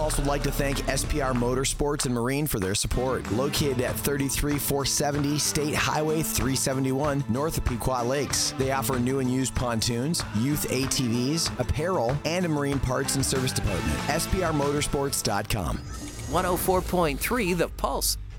Pulse would like to thank SPR Motorsports and Marine for their support. Located at 33470 State Highway 371, north of Pequot Lakes. They offer new and used pontoons, youth ATVs, apparel, and a marine parts and service department. SPRmotorsports.com. 104.3 The Pulse.